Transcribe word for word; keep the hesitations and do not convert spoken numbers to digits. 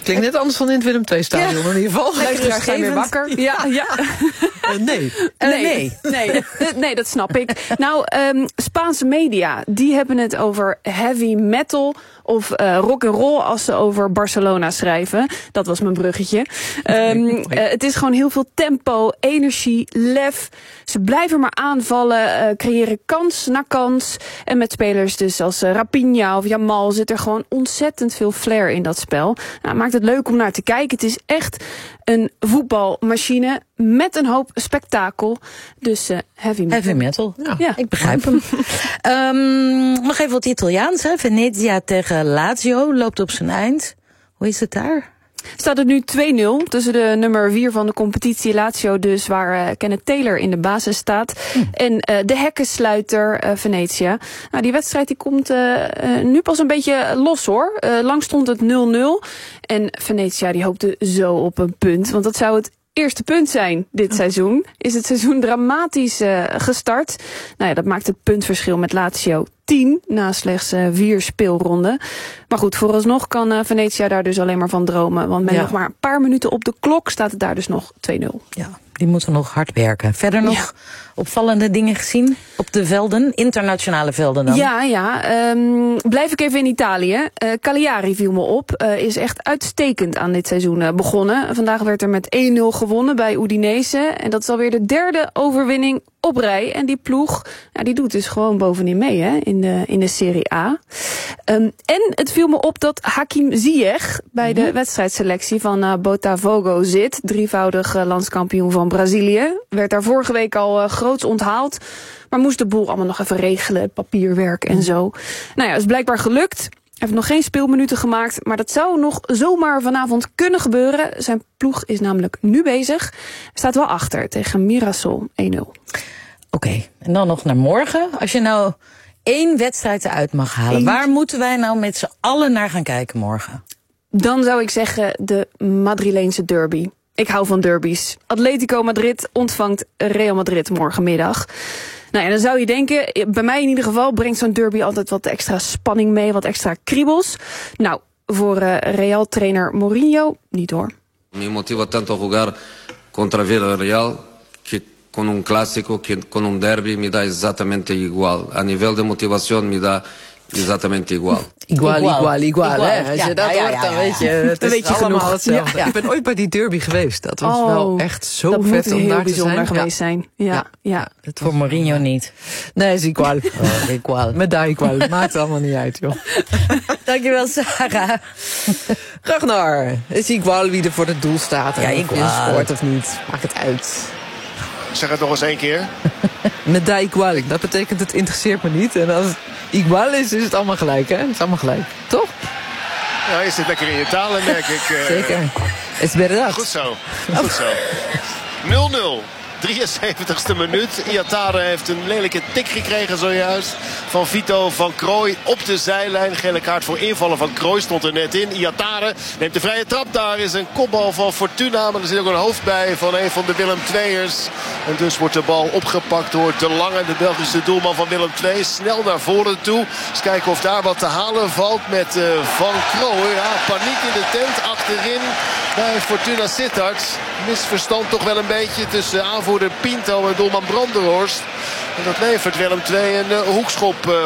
Klinkt net anders dan in het Willem twee stadion ja. in ieder geval. Luisteraars zijn weer wakker. Ja, ja. Uh, nee. Uh, nee. Nee. Nee. Nee, dat snap ik. Nou, um, Spaanse media, die hebben het over heavy metal of uh, rock and roll als ze over Barcelona schrijven. Dat was mijn bruggetje. Um, uh, het is gewoon heel veel tempo, energie, lef. Ze blijven maar aanvallen, uh, creëren kans na kans. En met spelers dus als uh, Raphinha of Yamal zit er gewoon ontzettend veel flair in dat spel. Nou, maakt het leuk om naar te kijken. Het is echt een voetbalmachine met een hoop spektakel. Dus uh, heavy metal. Heavy metal, ja, ja. Ik begrijp hem. um, nog even wat Italiaans, hè. Venezia tegen Lazio loopt op zijn eind. Hoe is het daar? Staat het nu twee nul tussen de nummer vier van de competitie, Lazio dus, waar uh, Kenneth Taylor in de basis staat. Hm. En uh, de hekkensluiter uh, Venezia. Nou, die wedstrijd die komt uh, uh, nu pas een beetje los, hoor. Uh, lang stond het nul nul. En Venezia die hoopte zo op een punt, want dat zou het eerste punt zijn dit oh. seizoen. Is het seizoen dramatisch uh, gestart. Nou ja, dat maakt het puntverschil met Lazio tien na slechts uh, vier speelronden. Maar goed, vooralsnog kan uh, Venezia daar dus alleen maar van dromen. Want met ja. nog maar een paar minuten op de klok staat het daar dus nog twee nul. Ja, die moeten nog hard werken. Verder nog ja. opvallende dingen gezien op de velden, internationale velden dan? Ja, ja. Um, blijf ik even in Italië. Uh, Cagliari viel me op. Uh, is echt uitstekend aan dit seizoen uh, begonnen. Vandaag werd er met één nul gewonnen bij Udinese. En dat is alweer de derde overwinning op rij. En die ploeg, ja, die doet dus gewoon bovenin mee, hè, in de, in de Serie A. Um, en het viel me op dat Hakim Ziyech bij mm-hmm. de wedstrijdselectie van uh, Botafogo zit. Drievoudig uh, landskampioen van Brazilië. Werd daar vorige week al uh, groots onthaald. Maar moest de boel allemaal nog even regelen, papierwerk en zo. Nou ja, is blijkbaar gelukt. Hij heeft nog geen speelminuten gemaakt, maar dat zou nog zomaar vanavond kunnen gebeuren. Zijn ploeg is namelijk nu bezig. Staat wel achter tegen Mirassol één nul. Oké, okay, en dan nog naar morgen. Als je nou één wedstrijd eruit mag halen, Eén... waar moeten wij nou met z'n allen naar gaan kijken morgen? Dan zou ik zeggen de Madrileense derby. Ik hou van derbies. Atletico Madrid ontvangt Real Madrid morgenmiddag. Nou ja, dan zou je denken, bij mij in ieder geval brengt zo'n derby altijd wat extra spanning mee, wat extra kriebels. Nou, voor uh, Real-trainer Mourinho niet hoor. Me motiva tanto jugar contra Villarreal que con un clásico, que con un derby me da exactamente igual. A nivel de motivación me da exactamente igual. Igual, igual, igual, igual, hè? Als ja, je dat ja, ja, hoort, dan ja, ja. weet je, het dan is weet je allemaal genoeg. hetzelfde. Ja, ja. Ik ben ooit bij die derby geweest. Dat was oh, wel echt zo dat vet moet om heel daar te bijzonder zijn. geweest Ja. zijn. Ja, ja. ja. Het Voor Mourinho niet. Nee, is igual. Oh, igual. Met daar igual. Maakt allemaal niet uit, joh. Dankjewel, Sarah. Ragnar, is igual wie er voor het doel staat. Ja, of je igual. scoort of niet. Maakt het uit. Zeg het nog eens één keer. Met da igual. Dat betekent het interesseert me niet. En als het igual is, is het allemaal gelijk, hè? Het is allemaal gelijk. Toch? Ja, je zit lekker in je talen, merk ik. Uh, Zeker. Is verdad. Goed zo. Goed zo. nul nul. drieënzeventigste minuut. Iatare heeft een lelijke tik gekregen zojuist van Vito van Krooi op de zijlijn. Gele kaart voor invallen van Krooi stond er net in. Iatare neemt de vrije trap. Daar is een kopbal van Fortuna. Maar er zit ook een hoofd bij van een van de Willem tweeërs. En dus wordt de bal opgepakt door De Lange, de Belgische doelman van Willem twee. Snel naar voren toe. Eens kijken of daar wat te halen valt met uh, Van Krooi. Ja, paniek in de tent achterin bij Fortuna Sittard. Misverstand toch wel een beetje tussen aanvoerder Pinto en doelman Brandenhorst. En dat levert Willem twee een uh, hoekschop uh,